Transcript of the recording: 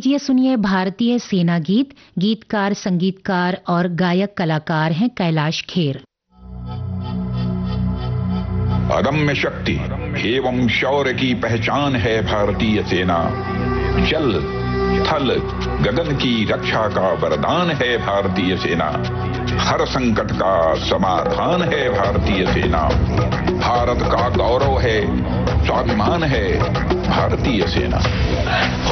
ये सुनिए भारतीय सेना गीत। गीतकार, संगीतकार और गायक कलाकार हैं कैलाश खेर। अदम्य शक्ति एवं शौर्य की पहचान है भारतीय सेना। जल, थल, गगन की रक्षा का वरदान है भारतीय सेना। हर संकट का समाधान है भारतीय सेना। भारत का गौरव है, स्वाभिमान है भारतीय सेना।